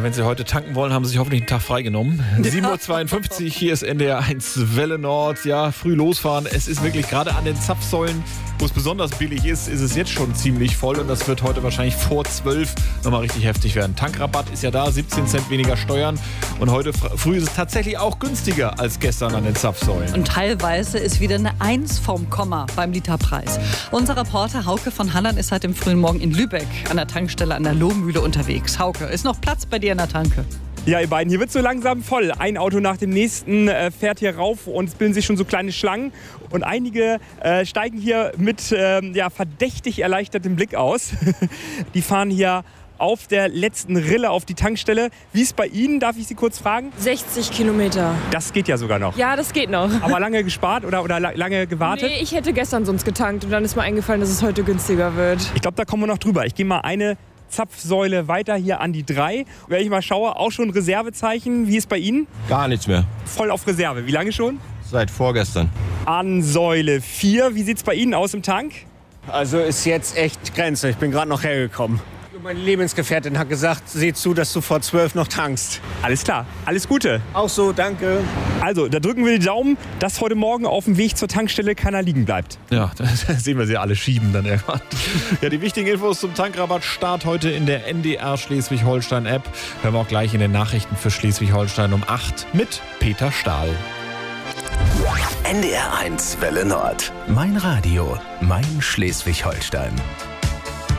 Ja, wenn Sie heute tanken wollen, haben Sie sich hoffentlich einen Tag freigenommen. 7.52 Uhr, hier ist NDR 1 Welle Nord. Ja, früh losfahren. Es ist wirklich gerade an den Zapfsäulen, wo es besonders billig ist, ist es jetzt schon ziemlich voll. Und das wird heute wahrscheinlich vor 12 nochmal richtig heftig werden. Tankrabatt ist ja da, 17 Cent weniger Steuern. Und heute früh ist es tatsächlich auch günstiger als gestern an den Zapfsäulen. Und teilweise ist wieder eine 1 vom Komma beim Literpreis. Unser Reporter Hauke von Halland ist seit dem frühen Morgen in Lübeck an der Tankstelle an der Lohmühle unterwegs. Hauke, ist noch Platz bei dir an der Tanke? Ja, ihr beiden, hier wird so langsam voll. Ein Auto nach dem nächsten fährt hier rauf und es bilden sich schon so kleine Schlangen. Und einige steigen hier mit verdächtig erleichtertem Blick aus. Die fahren hier auf der letzten Rille auf die Tankstelle. Wie ist bei Ihnen, darf ich Sie kurz fragen? 60 Kilometer. Das geht ja sogar noch. Ja, das geht noch. Aber lange gespart oder lange gewartet? Nee, ich hätte gestern sonst getankt und dann ist mir eingefallen, dass es heute günstiger wird. Ich glaube, da kommen wir noch drüber. Ich gehe mal eine Zapfsäule weiter hier an die 3. Wenn ich mal schaue, auch schon Reservezeichen. Wie ist bei Ihnen? Gar nichts mehr. Voll auf Reserve. Wie lange schon? Seit vorgestern. An Säule 4. Wie sieht es bei Ihnen aus im Tank? Also ist jetzt echt Grenze. Ich bin gerade noch hergekommen. Meine Lebensgefährtin hat gesagt, seh zu, dass du vor 12 noch tankst. Alles klar, alles Gute. Auch so, danke. Also, da drücken wir die Daumen, dass heute Morgen auf dem Weg zur Tankstelle keiner liegen bleibt. Ja, da sehen wir sie alle schieben dann irgendwann. Ja, die wichtigen Infos zum Tankrabatt Start heute in der NDR Schleswig-Holstein-App. Hören wir auch gleich in den Nachrichten für Schleswig-Holstein um 8 mit Peter Stahl. NDR 1 Welle Nord. Mein Radio, mein Schleswig-Holstein.